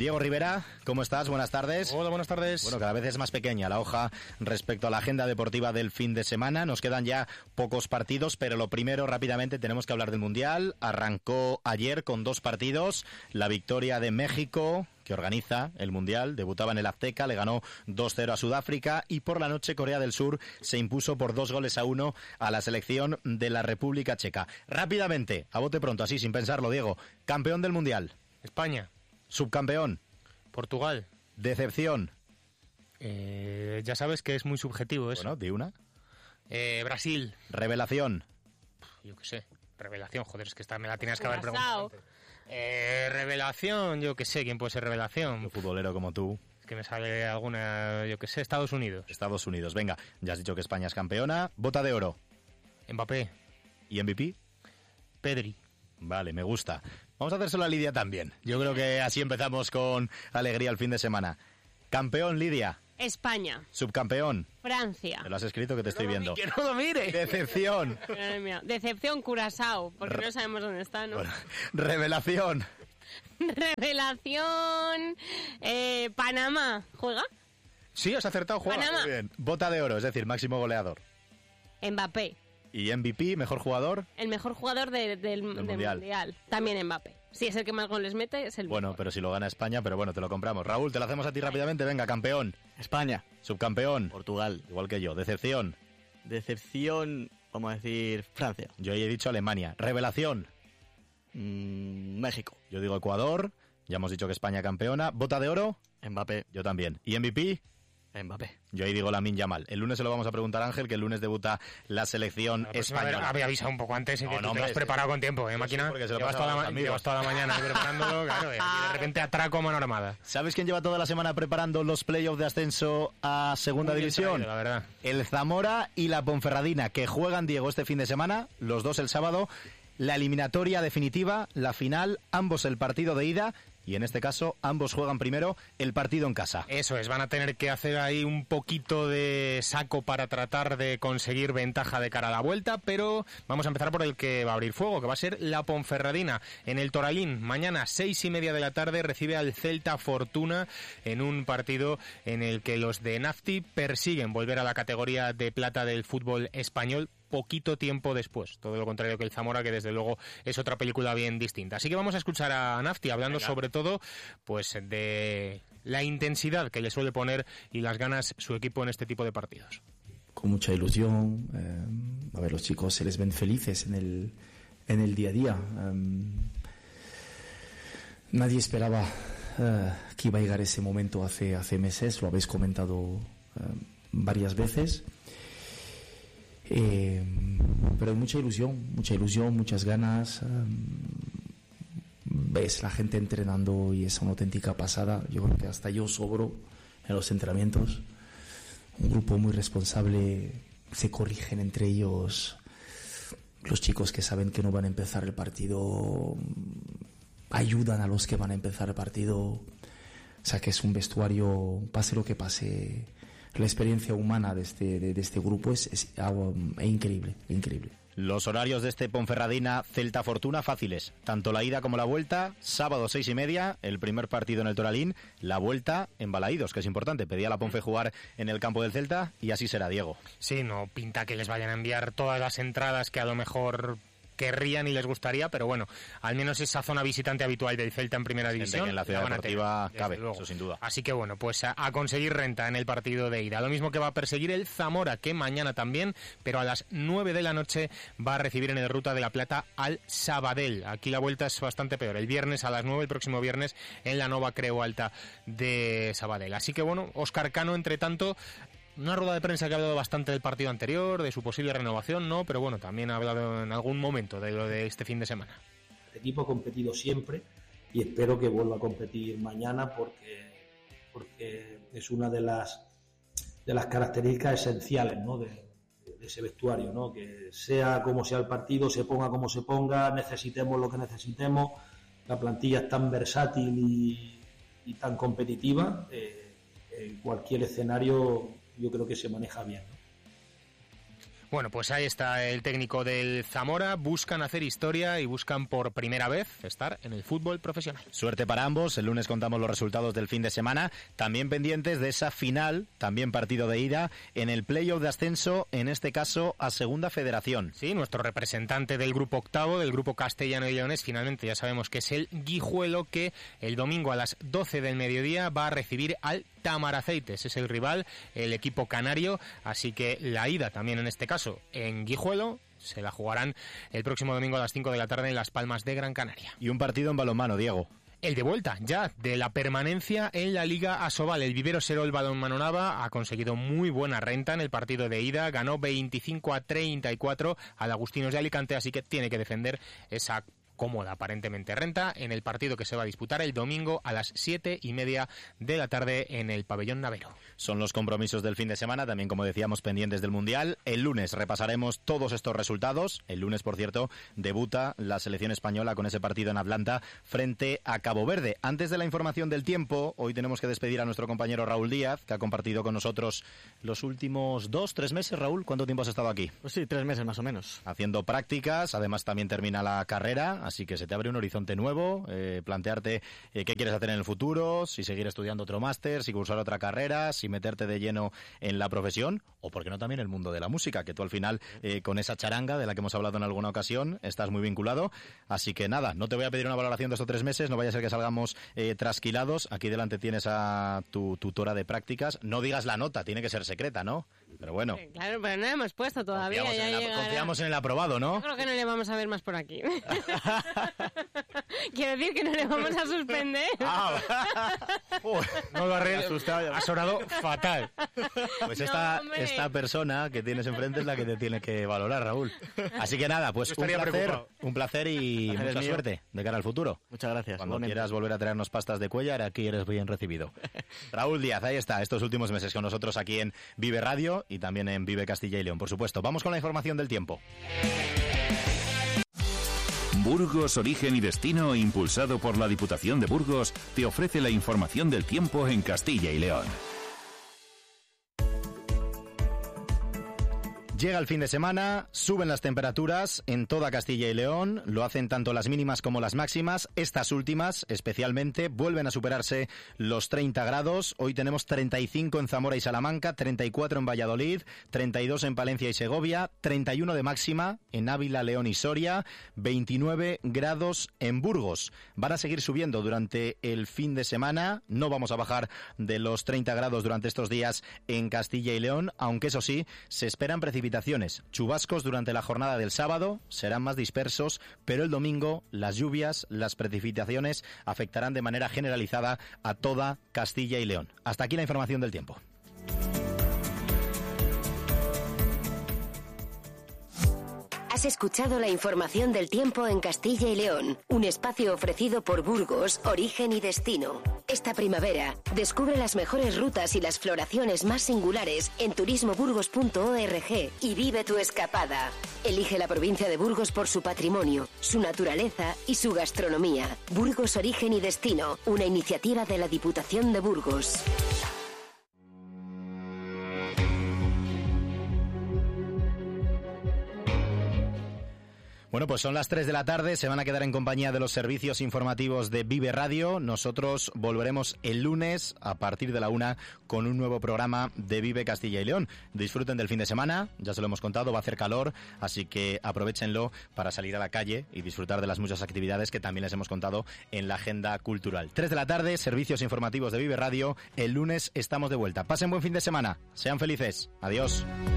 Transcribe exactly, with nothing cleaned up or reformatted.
Diego Rivera, ¿cómo estás? Buenas tardes. Hola, buenas tardes. Bueno, cada vez es más pequeña la hoja respecto a la agenda deportiva del fin de semana. Nos quedan ya pocos partidos, pero lo primero, rápidamente, tenemos que hablar del Mundial. Arrancó ayer con dos partidos. La victoria de México, que organiza el Mundial, debutaba en el Azteca, le ganó dos cero a Sudáfrica, y por la noche Corea del Sur se impuso por dos goles a uno a la selección de la República Checa. Rápidamente, a bote pronto, así sin pensarlo, Diego, campeón del Mundial. España. Subcampeón. Portugal. Decepción. Eh, ya sabes que es muy subjetivo eso. Bueno, di una. Eh, Brasil. Revelación. Yo qué sé. Revelación, joder, es que esta me la tienes que haber preguntado antes. Eh, revelación, yo qué sé, ¿quién puede ser revelación? Un futbolero como tú. Es que me sale alguna, yo qué sé, Estados Unidos. Estados Unidos, venga, ya has dicho que España es campeona. Bota de oro. Mbappé. ¿Y M V P? Pedri. Vale, me gusta. Vamos a hacérselo a Lidia también. Yo creo que así empezamos con alegría el fin de semana. Campeón, Lidia. España. Subcampeón. Francia. Me lo has escrito que te estoy no viendo. ¡Que no lo mire! Decepción. Madre mía. Decepción, Curazao, porque Re- no sabemos dónde está, ¿no? Bueno, revelación. Revelación. Eh, Panamá. ¿Juega? Sí, has acertado, juega. Panamá. Muy bien. Bota de oro, es decir, máximo goleador. Mbappé. ¿Y M V P, mejor jugador? El mejor jugador de, del, del, del mundial. mundial. También Mbappé. Si es el que más goles mete, es el Bueno, mejor. pero si lo gana España, pero bueno, te lo compramos. Raúl, te lo hacemos a ti rápidamente. Venga, campeón. España. Subcampeón. Portugal. Igual que yo. Decepción. Decepción, vamos a decir, Francia. Yo he dicho Alemania. Revelación. Mm, México. Yo digo Ecuador. Ya hemos dicho que España campeona. ¿Bota de oro? Mbappé. Yo también. ¿Y M V P? Mbappé. Yo ahí digo Lamine Yamal. El lunes se lo vamos a preguntar a Ángel, que el lunes debuta la selección pues española. Había avisado un poco antes y no, que no, tú hombre, te lo has preparado con tiempo, ¿eh, máquina? Sí, porque se lo llevas, toda la, llevas toda la mañana preparándolo, claro, y aquí de repente atraco a mano armada. ¿Sabes quién lleva toda la semana preparando los playoffs de ascenso a Segunda Muy División? Traído, la verdad. El Zamora y la Ponferradina, que juegan, Diego, este fin de semana, los dos el sábado. La eliminatoria definitiva, la final, ambos el partido de ida, y en este caso ambos juegan primero el partido en casa. Eso es, van a tener que hacer ahí un poquito de saco para tratar de conseguir ventaja de cara a la vuelta, pero vamos a empezar por el que va a abrir fuego, que va a ser la Ponferradina en el Toralín. Mañana, seis y media de la tarde, recibe al Celta Fortuna en un partido en el que los de Nafti persiguen volver a la categoría de plata del fútbol español poquito tiempo después, todo lo contrario que el Zamora, que desde luego es otra película bien distinta. Así que vamos a escuchar a Nafti hablando Venga. sobre todo pues de la intensidad que le suele poner y las ganas su equipo en este tipo de partidos. Con mucha ilusión, eh, a ver, los chicos se les ven felices en el, en el día a día. Um, nadie esperaba uh, que iba a llegar ese momento hace, hace meses, lo habéis comentado uh, varias veces. Eh, pero mucha ilusión, mucha ilusión, muchas ganas. Um, ves la gente entrenando y es una auténtica pasada. Yo creo que hasta yo sobro en los entrenamientos. Un grupo muy responsable, se corrigen entre ellos. Los chicos que saben que no van a empezar el partido ayudan a los que van a empezar el partido. O sea que es un vestuario, pase lo que pase. La experiencia humana de este, de, de este grupo es, es, algo, es increíble, increíble. Los horarios de este Ponferradina Celta Fortuna fáciles, tanto la ida como la vuelta, sábado seis y media, el primer partido en el Toralín, la vuelta en Balaídos, que es importante, pedía la Ponfe jugar en el campo del Celta y así será, Diego. Sí, no pinta que les vayan a enviar todas las entradas que a lo mejor querrían y les gustaría, pero bueno, al menos esa zona visitante habitual del Celta en primera división. Que en la ciudad deportiva tener, cabe, luego. Eso sin duda. Así que bueno, pues a, a conseguir renta en el partido de ida. Lo mismo que va a perseguir el Zamora, que mañana también, pero a las nueve de la noche va a recibir en el Ruta de la Plata al Sabadell. Aquí la vuelta es bastante peor. El viernes a las nueve, el próximo viernes, en la Nova Creu Alta de Sabadell. Así que bueno, Óscar Cano, entre tanto, una rueda de prensa que ha hablado bastante del partido anterior, de su posible renovación, no, pero bueno, también ha hablado en algún momento de lo de este fin de semana. El equipo ha competido siempre y espero que vuelva a competir mañana porque, porque es una de las de las características esenciales, ¿no? de, de ese vestuario, ¿no? Que sea como sea el partido, se ponga como se ponga, necesitemos lo que necesitemos, la plantilla es tan versátil y, y tan competitiva, eh, en cualquier escenario yo creo que se maneja bien, ¿no? Bueno, pues ahí está el técnico del Zamora. Buscan hacer historia y buscan por primera vez estar en el fútbol profesional. Suerte para ambos. El lunes contamos los resultados del fin de semana. También pendientes de esa final, también partido de ida, en el playoff de ascenso, en este caso a Segunda Federación. Sí, nuestro representante del grupo octavo, del grupo castellano y leonés, finalmente ya sabemos que es el Guijuelo, que el domingo a las doce del mediodía va a recibir al Tamaraceites. Es el rival, el equipo canario, así que la ida también en este caso en Guijuelo se la jugarán el próximo domingo a las cinco de la tarde en Las Palmas de Gran Canaria. Y un partido en balonmano, Diego. El de vuelta ya de la permanencia en la Liga Asobal. El Vivero Serol Balonmano Nava ha conseguido muy buena renta en el partido de ida. Ganó veinticinco a treinta y cuatro al Agustinos de Alicante, así que tiene que defender esa cómoda aparentemente renta en el partido que se va a disputar el domingo a las siete y media de la tarde en el pabellón navero. Son los compromisos del fin de semana, también como decíamos pendientes del Mundial. El lunes repasaremos todos estos resultados. El lunes, por cierto, debuta la selección española con ese partido en Atlanta frente a Cabo Verde. Antes de la información del tiempo, hoy tenemos que despedir a nuestro compañero Raúl Díaz, que ha compartido con nosotros los últimos dos, tres meses. Raúl, ¿cuánto tiempo has estado aquí? Pues sí, tres meses más o menos. Haciendo prácticas, además también termina la carrera, así que se te abre un horizonte nuevo, eh, plantearte eh, qué quieres hacer en el futuro, si seguir estudiando otro máster, si cursar otra carrera, si meterte de lleno en la profesión, o por qué no también el mundo de la música, que tú al final eh, con esa charanga de la que hemos hablado en alguna ocasión estás muy vinculado. Así que nada, no te voy a pedir una valoración de estos tres meses, no vaya a ser que salgamos eh, trasquilados. Aquí delante tienes a tu tutora de prácticas. No digas la nota, tiene que ser secreta, ¿no? Pero bueno. Sí, claro, pero no la hemos puesto todavía. Confiamos, ya en, el, confiamos en el aprobado, ¿no? Yo creo que no le vamos a ver más por aquí. Quiero decir que no le vamos a suspender. Ah, no lo arreglo. Ha sonado fatal. Pues esta, no, esta persona que tienes enfrente es la que te tiene que valorar, Raúl. Así que nada, pues un placer, preocupado. un placer y mucha mío. suerte de cara al futuro. Muchas gracias. Cuando Igualmente. quieras volver a traernos pastas de cuellar, aquí eres bien recibido. Raúl Díaz, ahí está, estos últimos meses con nosotros aquí en Vive Radio y también en Vive Castilla y León, por supuesto. Vamos con la información del tiempo. Burgos, Origen y Destino, impulsado por la Diputación de Burgos, te ofrece la información del tiempo en Castilla y León. Llega el fin de semana, suben las temperaturas en toda Castilla y León, lo hacen tanto las mínimas como las máximas. Estas últimas, especialmente, vuelven a superarse los treinta grados. Hoy tenemos treinta y cinco en Zamora y Salamanca, treinta y cuatro en Valladolid, treinta y dos en Palencia y Segovia, treinta y uno de máxima en Ávila, León y Soria, veintinueve grados en Burgos. Van a seguir subiendo durante el fin de semana, no vamos a bajar de los treinta grados durante estos días en Castilla y León, aunque eso sí, se esperan precipitaciones. Chubascos durante la jornada del sábado serán más dispersos, pero el domingo las lluvias, las precipitaciones afectarán de manera generalizada a toda Castilla y León. Hasta aquí la información del tiempo. Has escuchado la información del tiempo en Castilla y León, un espacio ofrecido por Burgos, Origen y Destino. Esta primavera, descubre las mejores rutas y las floraciones más singulares en turismo burgos punto org y vive tu escapada. Elige la provincia de Burgos por su patrimonio, su naturaleza y su gastronomía. Burgos, Origen y Destino, una iniciativa de la Diputación de Burgos. Bueno, pues son las tres de la tarde, se van a quedar en compañía de los servicios informativos de Vive Radio. Nosotros volveremos el lunes a partir de la una con un nuevo programa de Vive Castilla y León. Disfruten del fin de semana, ya se lo hemos contado, va a hacer calor, así que aprovéchenlo para salir a la calle y disfrutar de las muchas actividades que también les hemos contado en la agenda cultural. tres de la tarde, servicios informativos de Vive Radio. El lunes estamos de vuelta. Pasen buen fin de semana, sean felices. Adiós.